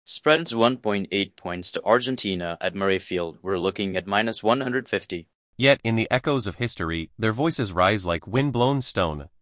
Spreads 1.8 points to Argentina at Murrayfield. We're looking at minus 150. Yet in the echoes of history, their voices rise like wind-blown stone.